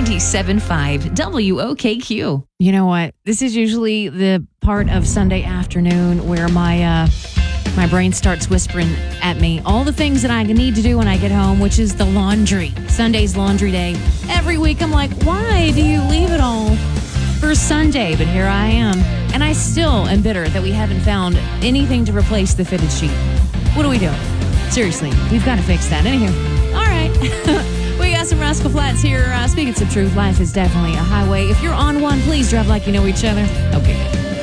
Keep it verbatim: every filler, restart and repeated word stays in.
ninety-seven point five W O K Q. You know what? This is usually the part of Sunday afternoon where my uh, my brain starts whispering at me all the things that I need to do when I get home, which is the laundry. Sunday's laundry day. Every week I'm like, why do you leave it all for Sunday? But here I am. And I still am bitter that we haven't found anything to replace the fitted sheet. What do we do? Seriously, we've got to fix that. Anywho, all right. We got some Rascal Flats here. Uh, speaking some truth, life is definitely a highway. If you're on one, please drive like you know each other. Okay.